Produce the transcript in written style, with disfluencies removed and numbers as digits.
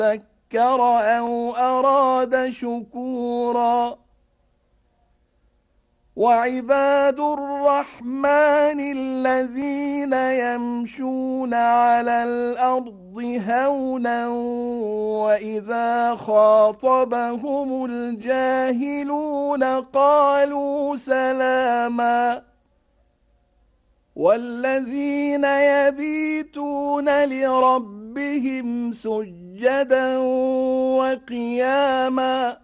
ذكر أو أراد شكورا وعباد الرحمن الذين يمشون على الأرض هونا وإذا خاطبهم الجاهلون قالوا سلاما والذين يبيتون لربهم سجدا وقياما